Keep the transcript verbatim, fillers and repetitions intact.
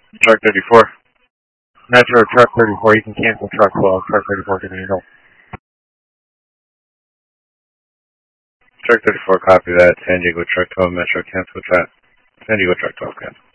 Truck thirty-four. Metro Truck thirty-four, you can cancel Truck twelve. Truck thirty-four can handle. Truck thirty-four, copy that. San Diego Truck twelve, Metro cancel Truck. San Diego Truck twelve, cancel.